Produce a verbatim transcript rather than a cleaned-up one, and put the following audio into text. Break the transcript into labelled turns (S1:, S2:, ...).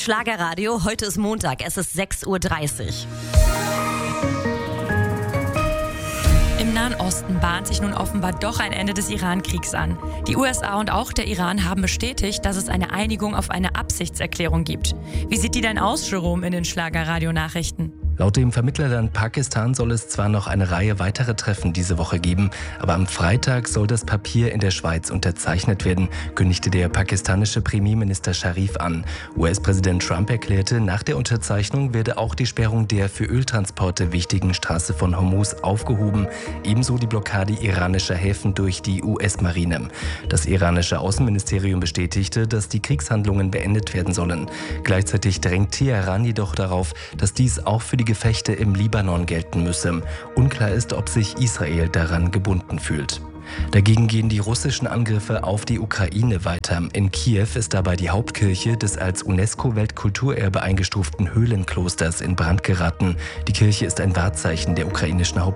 S1: Schlagerradio. Heute ist Montag, es ist sechs Uhr dreißig.
S2: Im Nahen Osten bahnt sich nun offenbar doch ein Ende des Iran-Kriegs an. Die U S A und auch der Iran haben bestätigt, dass es eine Einigung auf eine Absichtserklärung gibt. Wie sieht die denn aus, Jerome, in den Schlagerradio-Nachrichten?
S3: Laut dem Vermittlerland Pakistan soll es zwar noch eine Reihe weitere Treffen diese Woche geben, aber am Freitag soll das Papier in der Schweiz unterzeichnet werden, kündigte der pakistanische Premierminister Sharif an. U S-Präsident Trump erklärte, nach der Unterzeichnung werde auch die Sperrung der für Öltransporte wichtigen Straße von Hormuz aufgehoben, ebenso die Blockade iranischer Häfen durch die U S-Marine. Das iranische Außenministerium bestätigte, dass die Kriegshandlungen beendet werden sollen. Gleichzeitig drängt Teheran jedoch darauf, dass dies auch für die Gefechte im Libanon gelten müsse. Unklar ist, ob sich Israel daran gebunden fühlt. Dagegen gehen die russischen Angriffe auf die Ukraine weiter. In Kiew ist dabei die Hauptkirche des als UNESCO-Weltkulturerbe eingestuften Höhlenklosters in Brand geraten. Die Kirche ist ein Wahrzeichen der ukrainischen Hauptstadt.